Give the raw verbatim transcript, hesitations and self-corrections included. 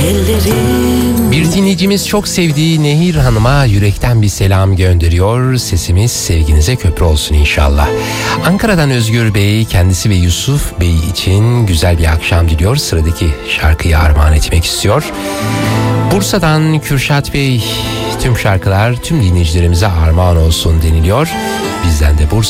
Bir dinleyicimiz çok sevdiği Nehir Hanım'a yürekten bir selam gönderiyor. Sesimiz sevginize köprü olsun inşallah. Ankara'dan Özgür Bey, kendisi ve Yusuf Bey için güzel bir akşam diliyor. Sıradaki şarkıyı armağan etmek istiyor. Bursa'dan Kürşat Bey, tüm şarkılar tüm dinleyicilerimize armağan olsun deniliyor. Bizden de Bursa